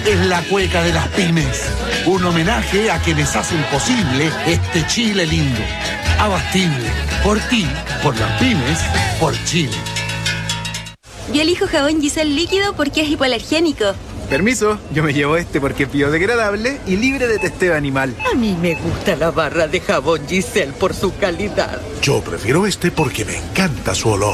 es la cueca de las pymes. Un homenaje a quienes hacen posible este Chile lindo. Abastible. Por ti, por las pymes, por Chile. Yo elijo jabón Giselle líquido porque es hipoalergénico. Permiso, yo me llevo este porque es biodegradable y libre de testeo animal. A mí me gusta la barra de jabón Giselle por su calidad. Yo prefiero este porque me encanta su olor.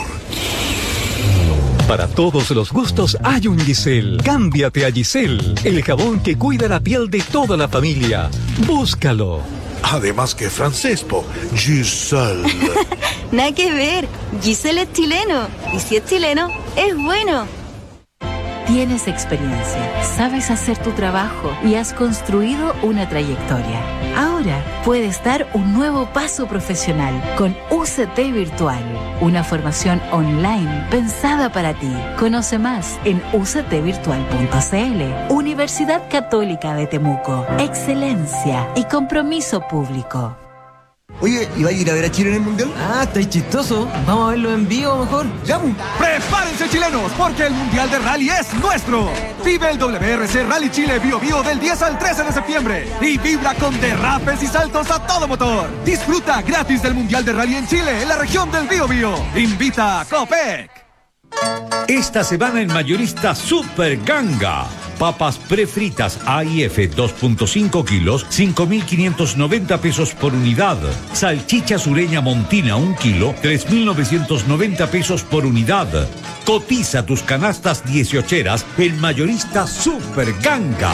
Para todos los gustos hay un Giselle. Cámbiate a Giselle, el jabón que cuida la piel de toda la familia. Búscalo. Además que francés, Giselle. Nada que ver. Giselle es chileno. Y si es chileno, es bueno. Tienes experiencia, sabes hacer tu trabajo y has construido una trayectoria. Ahora puedes dar un nuevo paso profesional con UCT Virtual, una formación online pensada para ti. Conoce más en uctvirtual.cl. Universidad Católica de Temuco. Excelencia y compromiso público. Oye, ¿y va a ir a ver a Chile en el Mundial? Ah, estáis chistoso. Vamos a verlo en vivo mejor. ¡Ya! ¡Prepárense, chilenos! Porque el Mundial de Rally es nuestro. Vive el WRC Rally Chile Bio Bio del 10 al 13 de septiembre. Y vibra con derrapes y saltos a todo motor. Disfruta gratis del Mundial de Rally en Chile, en la región del Bio Bio. Invita a Copec. Esta semana en Mayorista Super Ganga. Papas prefritas AIF 2.5 kilos, 5.590 pesos por unidad. Salchicha sureña montina 1 kilo, 3.990 pesos por unidad. Cotiza tus canastas 18eras en Mayorista Super Ganga.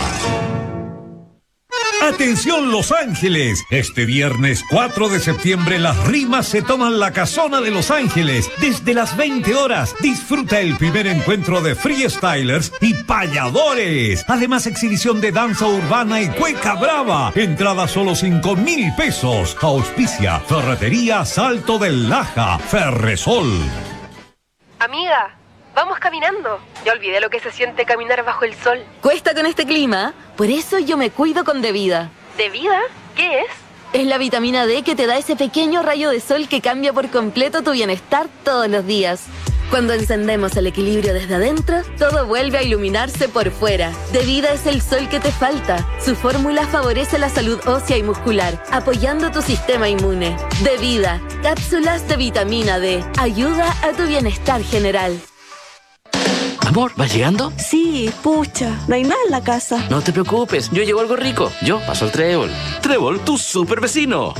¡Atención Los Ángeles! Este viernes 4 de septiembre las rimas se toman la casona de Los Ángeles. Desde las 20 horas disfruta el primer encuentro de freestylers y payadores. Además exhibición de danza urbana y cueca brava. Entrada solo 5,000 pesos. Auspicia Ferretería Salto del Laja. Ferresol. Amiga, vamos caminando. Ya olvidé lo que se siente caminar bajo el sol. Cuesta con este clima, por eso yo me cuido con Devida. ¿Devida? ¿Qué es? Es la vitamina D que te da ese pequeño rayo de sol que cambia por completo tu bienestar todos los días. Cuando encendemos el equilibrio desde adentro, todo vuelve a iluminarse por fuera. Devida es el sol que te falta. Su fórmula favorece la salud ósea y muscular, apoyando tu sistema inmune. Devida, cápsulas de vitamina D. Ayuda a tu bienestar general. Amor, ¿vas llegando? Sí, pucha, no hay nada en la casa. No te preocupes, yo llevo algo rico. Yo paso al Trébol. Trébol, tu super vecino.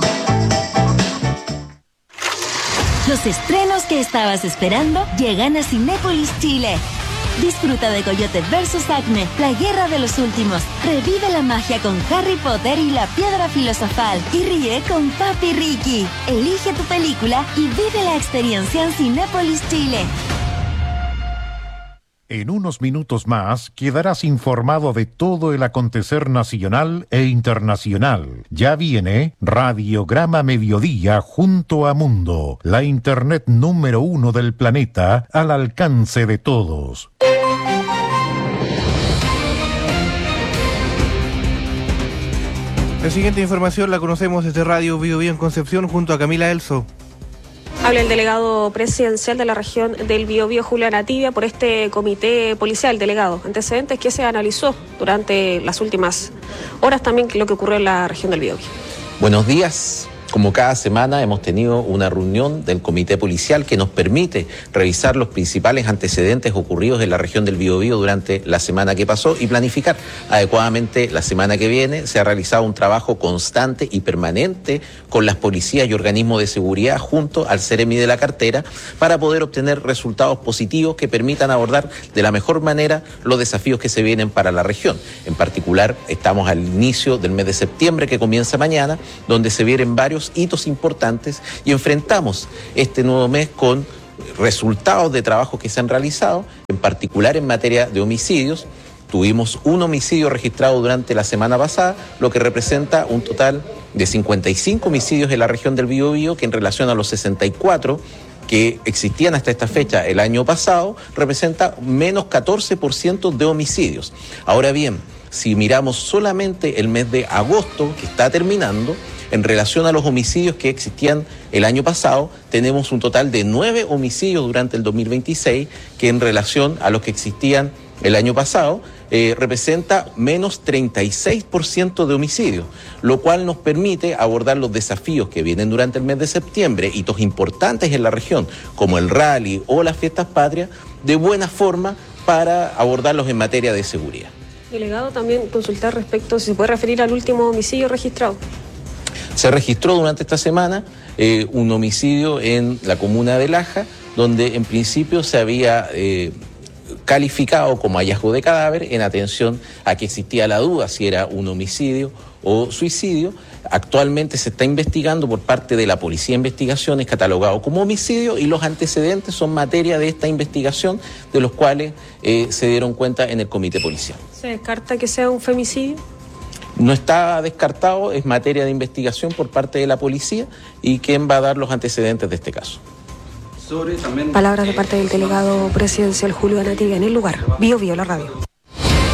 Los estrenos que estabas esperando llegan a Cinépolis Chile. Disfruta de Coyote vs Acme, la guerra de los últimos. Revive la magia con Harry Potter y la piedra filosofal. Y ríe con Papi Ricky. Elige tu película y vive la experiencia en Cinépolis Chile. En unos minutos más quedarás informado de todo el acontecer nacional e internacional. Ya viene Radiograma Mediodía junto a Mundo, la internet número 1 del planeta al alcance de todos. La siguiente información la conocemos desde Radio Bio Bio en Concepción junto a Camila Elso. Habla el delegado presidencial de la región del Biobío, Julián Ativia, por este comité policial, delegado. Antecedentes que se analizó durante las últimas horas también lo que ocurrió en la región del Biobío. Buenos días. Como cada semana hemos tenido una reunión del comité policial que nos permite revisar los principales antecedentes ocurridos en la región del Biobío durante la semana que pasó y planificar adecuadamente la semana que viene. Se ha realizado un trabajo constante y permanente con las policías y organismos de seguridad junto al Ceremi de la cartera para poder obtener resultados positivos que permitan abordar de la mejor manera los desafíos que se vienen para la región. En particular, estamos al inicio del mes de septiembre que comienza mañana, donde se vienen varios hitos importantes y enfrentamos este nuevo mes con resultados de trabajo que se han realizado, en particular en materia de homicidios. Tuvimos un homicidio registrado durante la semana pasada, lo que representa un total de 55 homicidios en la región del Biobío, que en relación a los 64 que existían hasta esta fecha el año pasado, representa menos 14% de homicidios. Ahora bien, si miramos solamente el mes de agosto, que está terminando, en relación a los homicidios que existían el año pasado, tenemos un total de 9 homicidios durante el 2026, que en relación a los que existían el año pasado, representa menos 36% de homicidios, lo cual nos permite abordar los desafíos que vienen durante el mes de septiembre, hitos importantes en la región, como el rally o las fiestas patrias, de buena forma para abordarlos en materia de seguridad. Delegado, también consultar respecto, si se puede referir al último homicidio registrado. Se registró durante esta semana un homicidio en la comuna de Laja, donde en principio se había calificado como hallazgo de cadáver en atención a que existía la duda si era un homicidio o suicidio. Actualmente se está investigando por parte de la Policía de Investigaciones, catalogado como homicidio, y los antecedentes son materia de esta investigación, de los cuales se dieron cuenta en el comité policial. ¿Se descarta que sea un femicidio? No está descartado, es materia de investigación por parte de la policía y quién va a dar los antecedentes de este caso. Palabras de parte del delegado presidencial Julio Anativia en el lugar. Bio, la radio.